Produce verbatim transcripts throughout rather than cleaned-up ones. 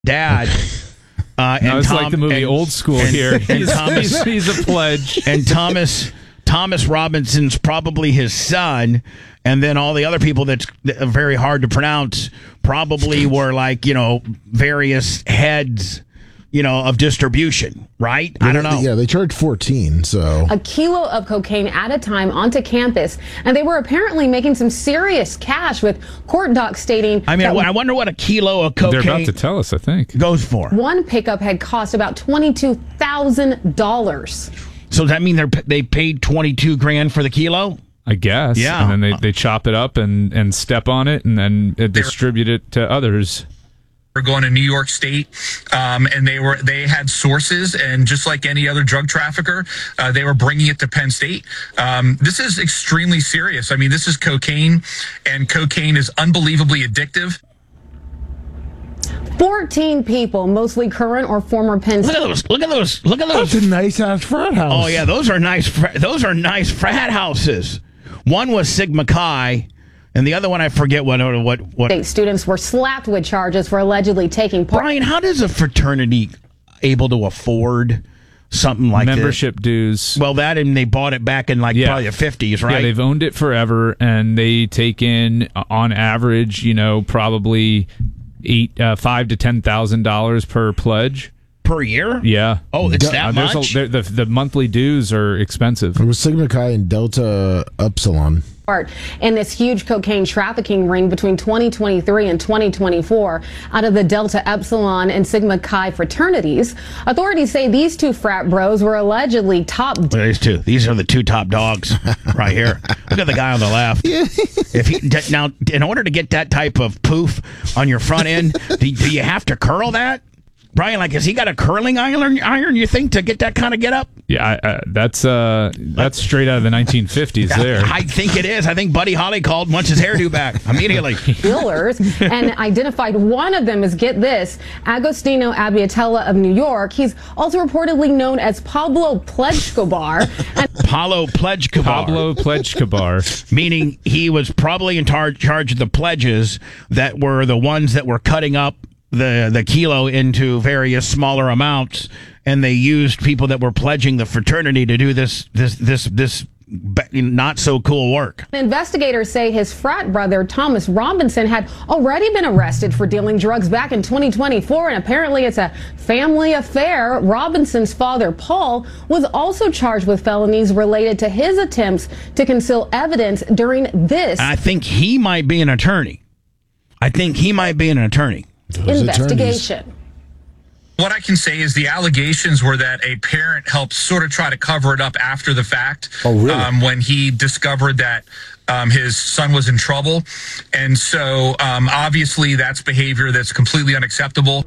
dad. Uh, no, and it's Tom, like the movie and, Old School and, here. And he's, Thomas, he's, he's a pledge. And Thomas Thomas Robinson's probably his son, and then all the other people that's very hard to pronounce probably were like, you know, various heads, you know, of distribution, right? I don't know. Yeah, they charged fourteen, so. A kilo of cocaine at a time onto campus, and they were apparently making some serious cash, with court docs stating I mean, that I wonder what a kilo of cocaine They're about to tell us, I think. goes for. one pickup had cost about twenty-two thousand dollars. So does that mean they they paid twenty-two grand for the kilo? I guess. Yeah. And then they, they chop it up and, and step on it and then uh, distribute it to others. Were going to New York State, um, and they were they had sources, and just like any other drug trafficker, uh, they were bringing it to Penn State. Um, this is extremely serious. I mean, this is cocaine, and cocaine is unbelievably addictive. fourteen people, mostly current or former Penn Look State. at those! Look at those! Look at those! That's a nice ass frat house. Oh yeah, those are nice. Fra- those are nice frat houses. One was Sigma Chi, and the other one I forget what what what. State students were slapped with charges for allegedly taking part. Brian, how does a fraternity able to afford something like Membership this? dues. Well, that and they bought it back in like Yeah. probably the fifties, right? Yeah, they've owned it forever, and they take in, uh, on average, you know, probably eight, uh, five to ten thousand dollars per pledge per year. Yeah. Oh, it's Uh, that there's much. A, the the monthly dues are expensive. It was Sigma Chi and Delta Upsilon. In this huge cocaine trafficking ring between twenty twenty-three and twenty twenty-four out of the Delta Epsilon and Sigma Chi fraternities. Authorities say these two frat bros were allegedly top. Look at these two. These are the two top dogs right here. Look at the guy on the left. If he, d- now, in order to get that type of poof on your front end, do, do you have to curl that? Brian, like, has he got a curling iron, iron you think, to get that kind of get up? Yeah, I, I, that's uh, that's straight out of the nineteen fifties there. I think it is. I think Buddy Holly called and wants his hairdo back immediately. Dealers and identified one of them as, get this, Agostino Abiatella of New York. He's also reportedly known as Pablo Plejkobar. And Pablo Plejkobar. Pablo Plejkobar. Meaning he was probably in tar- charge of the pledges that were the ones that were cutting up the the kilo into various smaller amounts, and they used people that were pledging the fraternity to do this this this this not so cool work. investigators say his frat brother Thomas Robinson had already been arrested for dealing drugs back in twenty twenty-four, and apparently it's a family affair. Robinson's father, Paul, was also charged with felonies related to his attempts to conceal evidence during this I think he might be an attorney. I think he might be an attorney. Those investigation. attorneys. What I can say is the allegations were that a parent helped sort of try to cover it up after the fact. Oh, really? Um, when he discovered that um, his son was in trouble. And so um, obviously that's behavior that's completely unacceptable.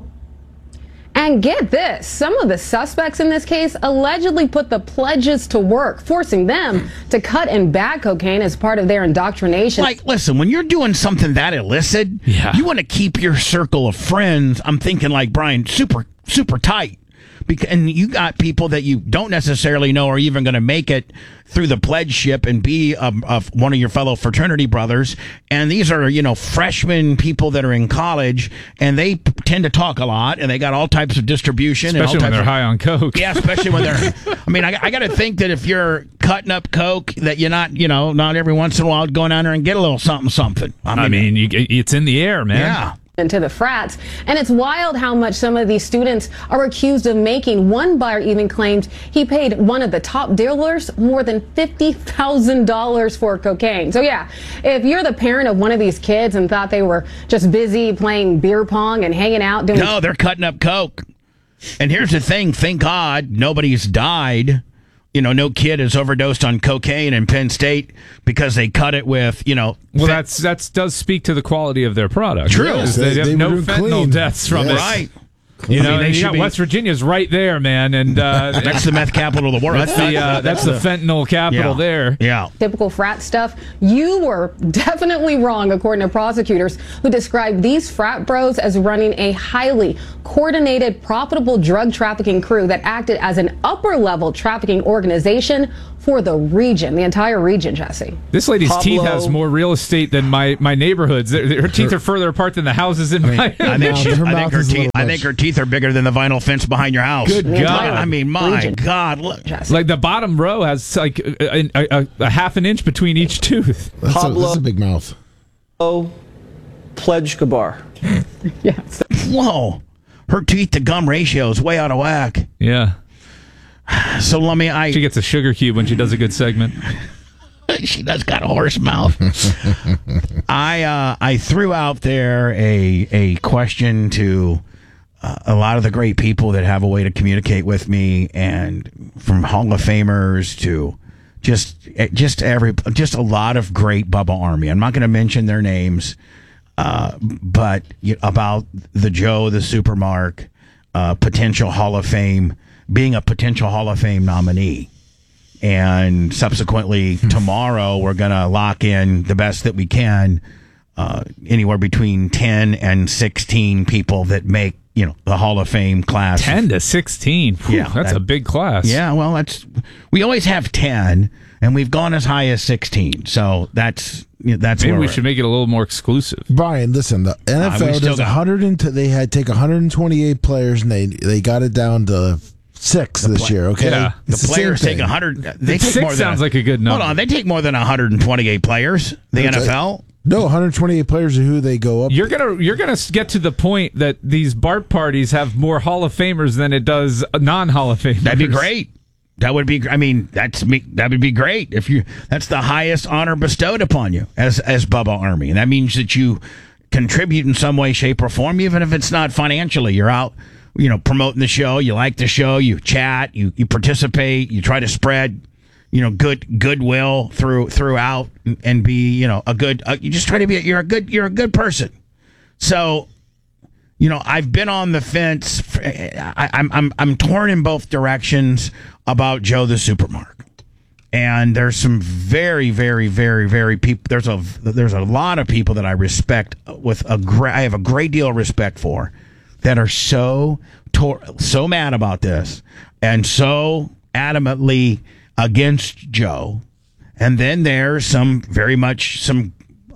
And get this, some of the suspects in this case allegedly put the pledges to work, forcing them to cut and bag cocaine as part of their indoctrination. Like, listen, when you're doing something that illicit, Yeah. you want to keep your circle of friends, I'm thinking like Brian, super, super tight. Because, and you got people that you don't necessarily know are even going to make it through the pledge ship and be a, a, one of your fellow fraternity brothers. And these are, you know, freshman people that are in college, and they p- tend to talk a lot, and they got all types of distribution. Especially and all when types they're of, high on coke. Yeah, especially when they're. I mean, I, I got to think that if you're cutting up coke, that you're not, you know, not every once in a while going down there and get a little something, something. I mean, I mean, you, it's in the air, man. yeah. into the frats. And it's wild how much some of these students are accused of making. One buyer even claimed he paid one of the top dealers more than fifty thousand dollars for cocaine. So yeah, if you're the parent of one of these kids and thought they were just busy playing beer pong and hanging out doing... No, they're cutting up coke. And here's the thing, thank God nobody's died. You know, no kid has overdosed on cocaine in Penn State because they cut it with, you know... Well, fent- that's that's does speak to the quality of their product. True. Yes, They- they, have they no were doing fentanyl clean. deaths from Yes. it. Right. You I know, mean, they and you should got be- West Virginia's right there, man, and uh, That's the meth capital of the world. that's the uh, that's the fentanyl capital yeah. there. Yeah. typical frat stuff. You were definitely wrong, according to prosecutors who described these frat bros as running a highly coordinated, profitable drug trafficking crew that acted as an upper level trafficking organization for the region, the entire region, Jesse. This lady's Pablo- teeth has more real estate than my, my neighborhoods. Her, her teeth are further apart than the houses in my. I think, she, her I, think mouth her is a teeth, little I much. think her teeth are bigger than the vinyl fence behind your house. Good The God. entire I mean, my region, God. Look. Jesse. Like the bottom row has like a, a, a, a half an inch between each tooth. That's, a, Pablo- that's a big mouth. Pledge Gabar. Yes. Whoa. Her teeth to gum ratio is way out of whack. Yeah. So let me, I. She gets a sugar cube when she does a good segment. She does got a horse mouth. I uh, I threw out there a a question to uh, a lot of the great people that have a way to communicate with me, and from Hall of Famers to just just every just a lot of great Bubba Army. I'm not going to mention their names, uh, but you, about the Joe the Supermark, uh, potential Hall of Fame, being a potential Hall of Fame nominee. And subsequently, tomorrow, we're going to lock in the best that we can, uh, anywhere between ten and sixteen people that make, you know, the Hall of Fame class. ten to sixteen. Whew, Yeah, that's that- a big class. Yeah, well, that's we always have ten, and we've gone as high as sixteen. So that's you know, that's Maybe where we we're- should make it a little more exclusive. Brian, listen, the N F we L still does got- one hundred and t- they had take one hundred twenty-eight players and they they got it down to six this year, okay? Yeah. The It's players same take thing. one hundred. They take Six more than sounds like a good number. Hold on, they take more than one hundred twenty-eight players. The N F L. No, one hundred twenty-eight players are who they go up. You're gonna you're gonna get to the point that these BART parties have more Hall of Famers than it does non Hall of Famers. That'd be great. That would be. I mean, that's me. That would be great if you. That's the highest honor bestowed upon you as as Bubba Army, and that means that you contribute in some way, shape, or form, even if it's not financially. You're out, you know, promoting the show. You like the show. You chat. You you participate. You try to spread, you know, good goodwill through throughout, and, and be, you know, a good. Uh, you just try to be. You're a good. You're a good person. So. You know, I've been on the fence. For, I, I'm I'm I'm torn in both directions about Joe the Supermark, and there's some very very very very people. There's a there's a lot of people that I respect with a great. I have a great deal of respect for, that are so tor- so mad about this and so adamantly against Joe, and then there's some very much some.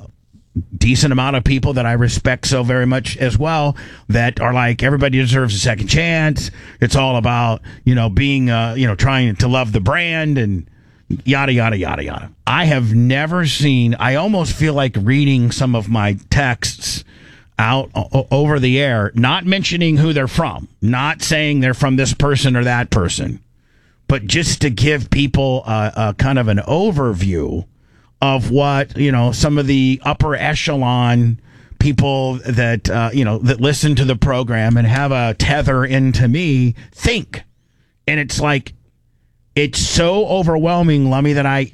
decent amount of people that I respect so very much as well, that are like, everybody deserves a second chance. It's all about, you know, being, uh, you know, trying to love the brand and yada, yada, yada, yada. I have never seen, I almost feel like reading some of my texts out o- over the air, not mentioning who they're from, not saying they're from this person or that person, but just to give people a, a kind of an overview of what, you know, some of the upper echelon people that, uh, you know, that listen to the program and have a tether into me think. And it's like, it's so overwhelming, Lummy, that I,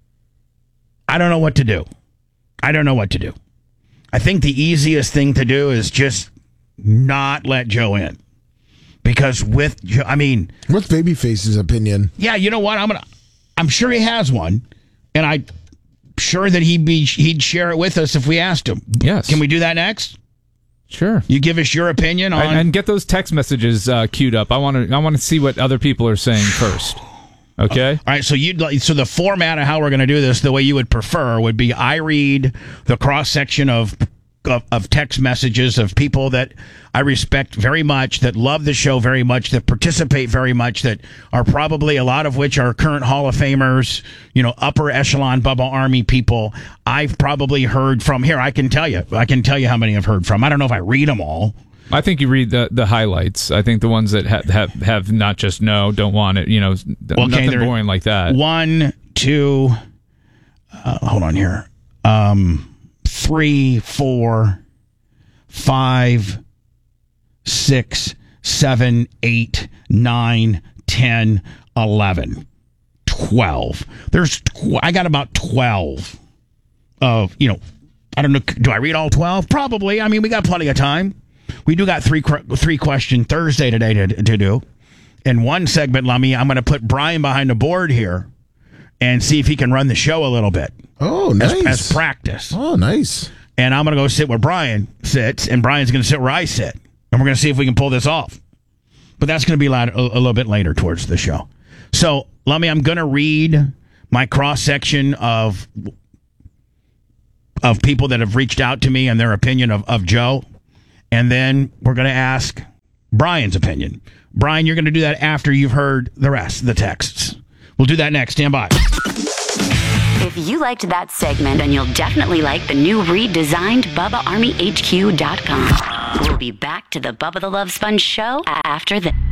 I don't know what to do. I don't know what to do. I think the easiest thing to do is just not let Joe in. Because with, Joe, I mean. What's Babyface's opinion? Yeah, you know what? I'm gonna, I'm sure he has one. And I... sure that he'd be he'd share it with us if we asked him. Yes. Can we do that next? Sure. You give us your opinion on And, and get those text messages uh, queued up. I want to I want to see what other people are saying first. Okay. All right, so you'd like so the format of how we're going to do this, the way you would prefer, would be I read the cross section of, of of text messages of people that I respect very much, that love the show very much, that participate very much, that are probably a lot of which are current Hall of Famers, you know, upper echelon Bubba Army people. I've probably heard from here. I can tell you, I can tell you how many I've heard from. I don't know if I read them all. I think you read the, the highlights. I think the ones that have, have, have not just no, don't want it, you know, Okay, nothing there- boring like that. One, two, uh, hold on here. Um, three, four, five, six, seven, eight, nine, ten, eleven, twelve. There's, tw- I got about twelve of, you know, I don't know. Do I read all twelve? Probably. I mean, we got plenty of time. We do got three three question Thursday today to, to do. In one segment, Lummy, I'm going to put Brian behind the board here and see if he can run the show a little bit Oh, as, nice. as practice. Oh, nice. And I'm going to go sit where Brian sits, and Brian's going to sit where I sit. And we're going to see if we can pull this off. But that's going to be a, lot, a, a little bit later towards the show. So, Lummy, I'm going to read my cross section of of people that have reached out to me and their opinion of, of Joe. And then we're going to ask Brian's opinion. Brian, you're going to do that after you've heard the rest of the texts. We'll do that next. Stand by. If you liked that segment, then you'll definitely like the new redesigned Bubba Army H Q dot com. We'll be back to the Bubba the Love Sponge show after this.